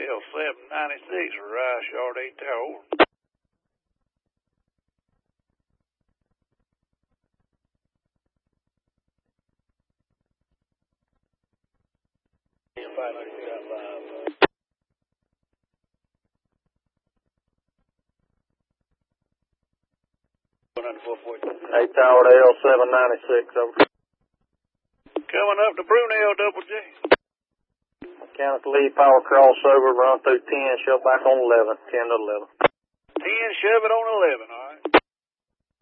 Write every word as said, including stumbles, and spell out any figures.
L seven ninety-six, Rise Short eight Tower, over. eight Tower to L seven ninety-six, over. Coming up to Brunel, Double J. Mechanical lead power crossover, run through ten, shove back on eleven, ten to eleven. ten, shove it on eleven, all